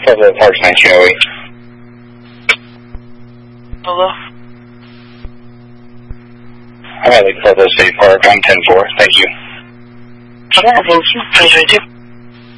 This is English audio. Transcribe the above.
Cover Park 1908. Hello? I'm at Lake Pueblo State Park on 10-4. Thank you. Okay, thank you. 2022.